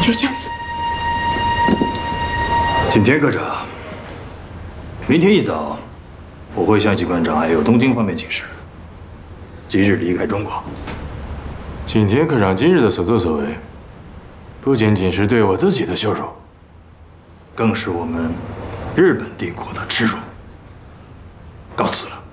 就下次。 景天科长，明天一早，我会向机关长还有东京方面请示，即日离开中国。 景天科长今日的所作所为，不仅仅是对我自己的羞辱， 更是我们日本帝国的耻辱。告辞了。